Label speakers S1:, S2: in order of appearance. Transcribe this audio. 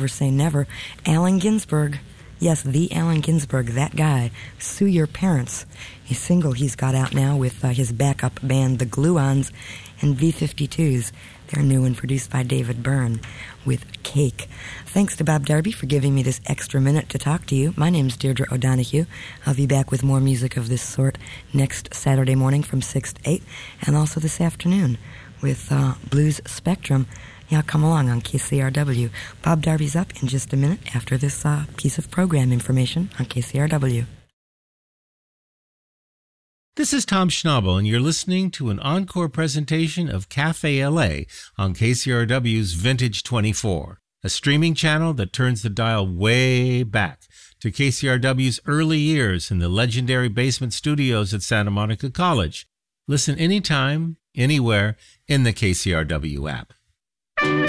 S1: never say never. Allen Ginsberg. Yes, the Allen Ginsberg, that guy. Sue Your Parents. A single he's got out now with his backup band, the Gluons, and V-52s. They're new and produced by David Byrne with Cake. Thanks to Bob Darby for giving me this extra minute to talk to you. My name's Deirdre O'Donoghue. I'll be back with more music of this sort next Saturday morning from 6 to 8, and also this afternoon with Blues Spectrum. Yeah, come along on KCRW. Bob Darby's up in just a minute after this piece of program information on KCRW.
S2: This is Tom Schnabel, and you're listening to an encore presentation of Cafe LA on KCRW's Vintage 24, a streaming channel that turns the dial way back to KCRW's early years in the legendary basement studios at Santa Monica College. Listen anytime, anywhere in the KCRW app.